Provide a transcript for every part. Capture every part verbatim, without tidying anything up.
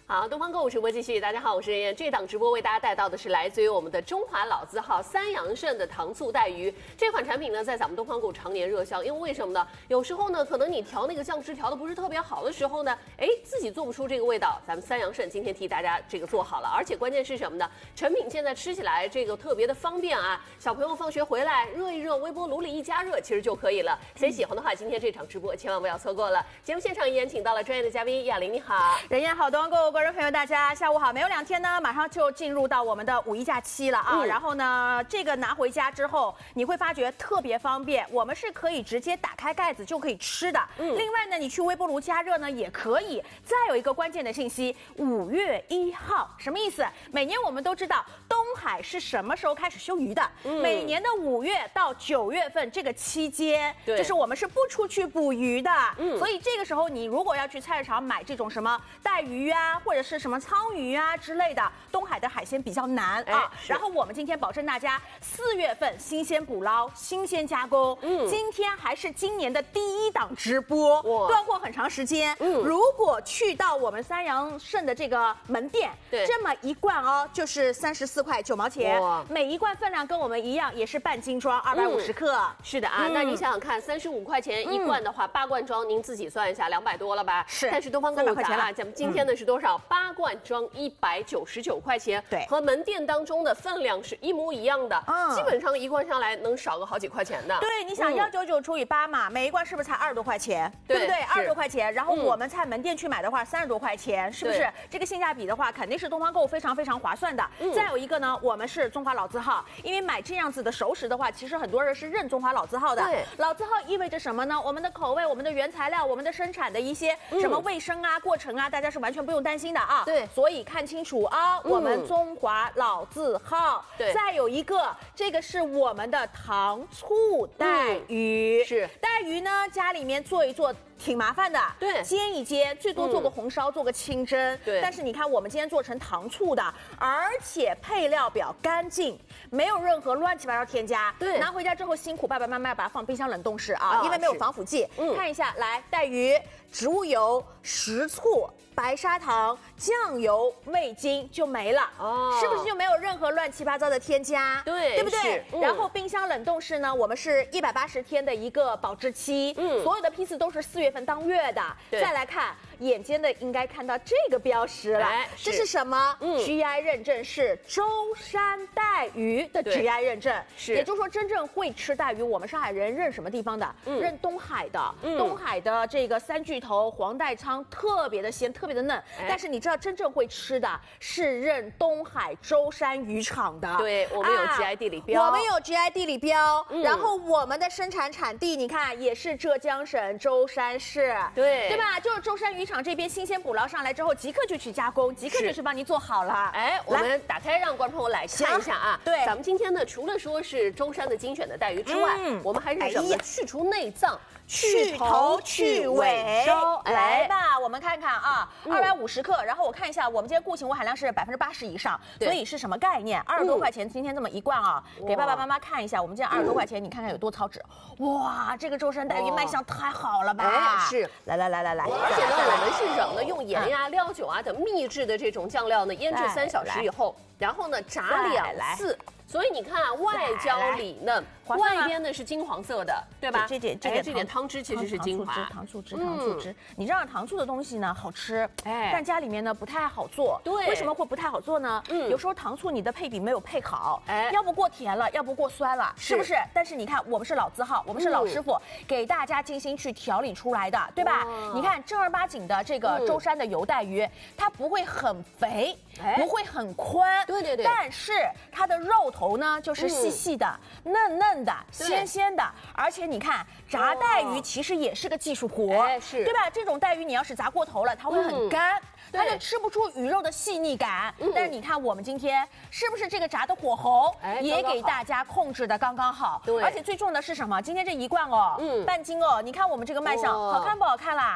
好，东方购物直播继续。大家好，我是任燕。这档直播为大家带到的是来自于我们的中华老字号三阳盛的糖醋带鱼这款产品呢，在咱们东方购物常年热销。因为为什么呢？有时候呢，可能你调那个酱汁调的不是特别好的时候呢，哎，自己做不出这个味道。咱们三阳盛今天替大家这个做好了，而且关键是什么呢？成品现在吃起来这个特别的方便啊，小朋友放学回来热一热，微波炉里一加热，其实就可以了。谁喜欢的话，今天这场直播千万不要错过了。节目现场依然请到了专业的嘉宾亚玲，你好， 任燕好，东方购物观众朋友大家下午好。没有两天呢，马上就进入到我们的五一假期了啊。嗯、然后呢，这个拿回家之后，你会发觉特别方便。我们是可以直接打开盖子就可以吃的。嗯、另外呢，你去微波炉加热呢也可以。再有一个关键的信息，五月一号什么意思？每年我们都知道东海是什么时候开始休渔的？嗯、每年的五月到九月份这个期间，就是我们是不出去捕鱼的。嗯、所以这个时候你如果要去菜市场买这种什么带鱼啊，或者是什么鲳鱼啊之类的，东海的海鲜比较难啊。然后我们今天保证大家四月份新鲜捕捞、新鲜加工。嗯，今天还是今年的第一档直播，断货很长时间。嗯，如果去到我们三阳盛的这个门店，对，这么一罐哦，就是三十四块九毛钱，每一罐分量跟我们一样，也是半斤装，二百五十克。 嗯、是的啊，嗯、那你想想看，三十五块钱一罐的话，八、嗯、罐装，您自己算一下，两百多了吧？ 是。 但是东方购物咱啊，咱们今天的是多少？八、嗯、罐装一百九十九块钱， 对， 和门店当中的分量是一模一样的，嗯，基本上一罐上来能少个好几块钱的。 对，你想幺九九除以八嘛，每一罐是不是才二十多块钱？对不对？二十多块钱，然后我们在门店去买的话，三十多块钱，是不是？这个性价比的话，肯定是东方购物非常非常划算的。嗯、再有一个呢，我们是中华老字号，因为买这样子的熟食的话，其实很多人是认中华老字号的。对，老字号意味着什么呢？我们的口味、我们的原材料、我们的生产的一些什么卫生啊、过程啊，大家是完全不用担心的啊。对，所以看清楚啊，嗯、我们中华老字号。对，再有一个，这个是我们的糖醋带鱼。嗯、是带鱼呢，家里面做一做。挺麻烦的，对，煎一煎，最多做个红烧，嗯、做个清蒸，对。但是你看，我们今天做成糖醋的，而且配料表干净，没有任何乱七八糟添加。对，拿回家之后辛苦爸爸妈妈要把它放冰箱冷冻室啊，哦、因为没有防腐剂。嗯，看一下，来带鱼、植物油、食醋、白砂糖、酱油、味精就没了，哦，是不是就没有任何乱七八糟的添加？对，对不对？嗯、然后冰箱冷冻室呢，我们是一百八十天的一个保质期，嗯，所有的批次都是四月份当月的。再来看眼尖的，应该看到这个标识了，哎、这是什么？嗯 ，G I 认证是舟山带鱼的 G I 认证，是，也就是说真正会吃带鱼，我们上海人认什么地方的？嗯、认东海的，嗯、东海的这个三巨头黄带鲳特别的鲜，特别的嫩。哎、但是你知道真正会吃的是认东海舟山渔场的， 对，我们有 G I 地理标， 啊、我们有 G I 地理标，嗯、然后我们的生产产地你看也是浙江省舟山市，对，对吧？就是舟山渔场这边新鲜捕捞上来之后，即刻就去加工，即刻就去帮您做好了。 哎，我们打开让观众朋友来看一下啊。对，咱们今天呢，除了说是舟山的精选的带鱼之外，嗯、我们还是什么呢？去除内脏。 去头去尾，来吧，我们看看啊，二百五十克。然后我看一下，我们今天固形物含量是百分之八十以上，所以是什么概念？二十多块钱，今天这么一罐啊，给爸爸妈妈看一下。我们今天二十多块钱，你看看有多糙纸。哇，这个舟山带鱼卖相太好了吧？ 哎，是， 来来来来来。 而且呢，我们是什么呢？用盐呀、料酒啊等秘制的这种酱料呢，腌制三小时以后，然后呢炸两次。所以你看啊，外焦里嫩，外边呢是金黄色的，对吧？ 这点这点这点汤汁其实是精华， 糖醋汁，糖醋汁。你知道糖醋的东西呢好吃，哎，但家里面呢不太好做。对，为什么会不太好做呢？嗯，有时候糖醋你的配比没有配好，哎，要不过甜了，要不过酸了，是不是？但是你看，我们是老字号，我们是老师傅，给大家精心去调理出来的，对吧？你看正儿八经的这个舟山的油带鱼，它不会很肥，不会很宽，对对对，但是它的肉头呢，就是细细的、嗯、嫩嫩的、鲜鲜的，而且你看炸带鱼其实也是个技术活，哎、是对吧？这种带鱼你要是炸过头了，它会很干。嗯它就吃不出鱼肉的细腻感，嗯、但是你看我们今天是不是这个炸的火候，哎、也给大家控制的刚刚好？对，而且最重要的是什么？今天这一罐哦，嗯，半斤哦，你看我们这个卖相好看不好看啦？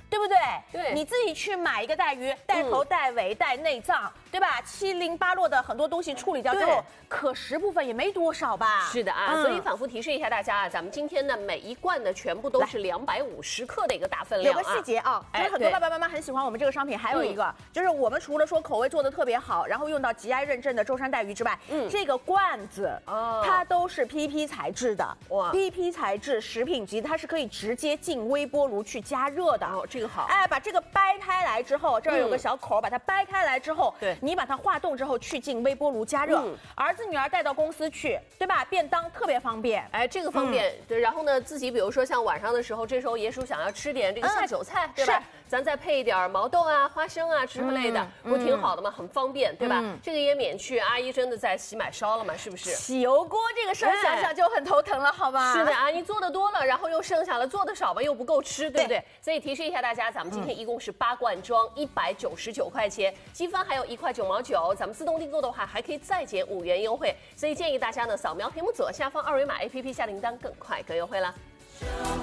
对不对？ 对， 你自己去买一个带鱼，带头、带尾、带内脏，对吧？七零八落的很多东西处理掉之后，可食部分也没多少吧？ 是的啊，嗯、所以反复提示一下大家啊，咱们今天呢每一罐呢全部都是两百五十克的一个大分量、啊。 有个细节啊，就是很多爸爸妈妈很喜欢我们这个商品，还有一个、嗯、就是我们除了说口味做的特别好，然后用到 G I 认证的舟山带鱼之外，嗯，这个罐子哦，它都是 P P 材质的，哇 ，P P 材质食品级，它是可以直接进微波炉去加热的。 哦，这个好。 哎，把这个掰开来之后，这儿有个小口，嗯、把它掰开来之后， 对， 你把它化冻之后去进微波炉加热。嗯、儿子女儿带到公司去，对吧？便当特别方便。 哎，这个方便。嗯、对，然后呢，自己比如说像晚上的时候，这时候爷叔想要吃点这个下酒菜，嗯、对吧？咱再配一点毛豆啊、花生啊、芝麻类的，嗯、不挺好的吗？很方便，对吧？嗯、这个也免去阿姨真的在洗买烧了嘛，是不是？ 洗油锅这个事儿想想就很头疼了，好吧？ 是的，阿姨做的多了，然后又剩下了，做的少吧又不够吃，对不对？对，所以提示一下大家，咱们今天一共是八罐装，一百九十九块钱，积分还有一块九毛九，咱们自动订购的话还可以再减五元优惠，所以建议大家呢扫描屏幕左下方二维码 A P P 下订单更快更优惠了。